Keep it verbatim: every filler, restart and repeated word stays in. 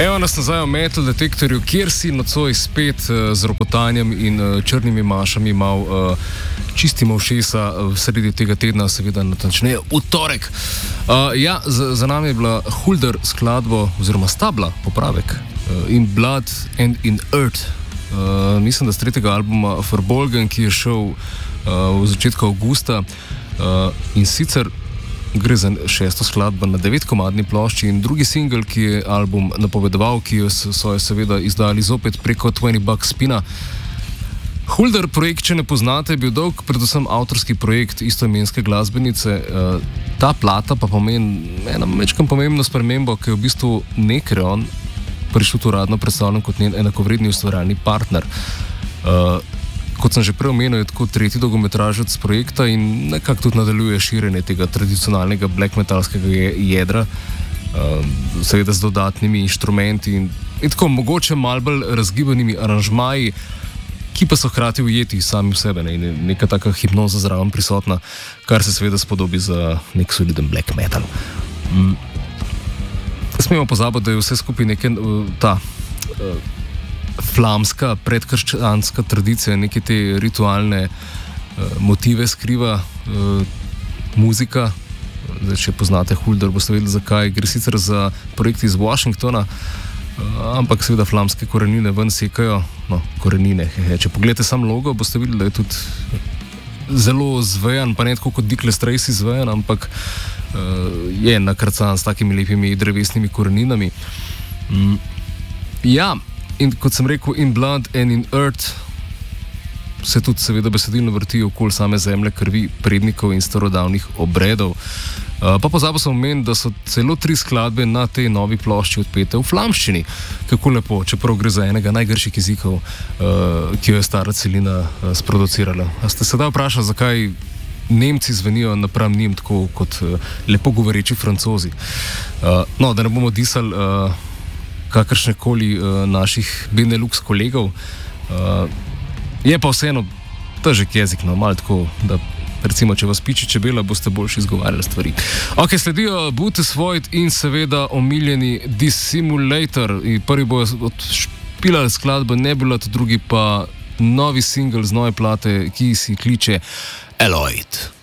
Evo nas nazaj v Metal Detektorju, kjer si nocoj spet uh, z ropotanjem in uh, črnimi mašami mal uh, čistimo ušesa uh, sredi tega tedna, seveda natančneje v torek. Uh, ja, za, za nami je bila Hulder skladbo, oziroma stabla, popravek, uh, In Blood and in Earth. Uh, mislim, da z tretjega albuma Verbolgen, ki je šel uh, v začetku avgusta uh, in sicer gre za šesto skladbo na devetkomadni plošči in drugi singel, ki je album napovedoval, ki jo so seveda izdali zopet preko dvajset bucks spina. Hulder projekt, če ne poznate, je bil dolg, predvsem avtorski projekt istoimenske glasbenice. Ta plata pa pomeni eno mečkam pomembno spremembo, ki je v bistvu Nekreon prišel uradno predstavljen kot njen enakovredni ustvarjalni partner. Kot sem že prej omenil, je tako tretji dolgometražec projekta in nekako tudi nadaljuje širjenje tega tradicionalnega black metalskega jedra, seveda z dodatnimi inštrumenti in, in tako mogoče malo bolj razgibanimi aranžmaji, ki pa so hkrati ujeti sami v sebe, ne, in neka taka hipnoza zraven prisotna, kar se seveda spodobi za nek soliden black metal. Mm. Smemo pozabiti, da je vse skupaj neke ta flamska, predkrščanska tradicija, neke te ritualne uh, motive skriva uh, muzika. Zdaj, če poznate Hulder, boste vedeli, zakaj. Gre sicer za projekt iz Washingtona, uh, ampak seveda flamske korenine ven sekajo. No, korenine, hehe. Če pogledate sam logo, boste videli, da je tudi zelo zvejan, pa ne tako kot Dickless Tracy zvejan, ampak uh, je nakrcan s takimi lepimi drevesnimi koreninami. Mm. Ja, in kot sem rekel, In Blood and in Earth se tudi seveda besedilno vrti okoli same zemlje, krvi, prednikov in starodavnih obredov. Uh, pa pozabil sem omeniti, da so celo tri skladbe na tej novi plošči odpete v flamščini. Kako lepo, čeprav gre za enega najgrših jezikov, uh, ki jo je stara celina uh, sproducirala. A ste se da vprašali, zakaj Nemci zvenijo napram njim tako kot uh, lepo govoreči Francozi? Uh, no, da ne bomo disali uh, kakršne koli uh, naših Benelux kolegov. Uh, je pa vseeno težek jezik, no, malo tako, da recimo, če vas piči čebela, boste boljši izgovarjali stvari. Ok, sledijo Bootes Void in seveda omiljeni Dissimulator. In prvi bo odšpilal skladbo Nebulat, drugi pa novi singel z nove plate, ki si kliče Eloid.